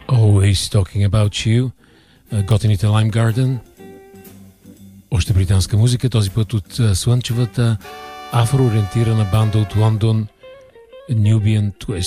Always Talking About You, готените Lime Garden. Още британска музика, този път от слънчевата афроориентирана банда от Лондон Nubian Twist.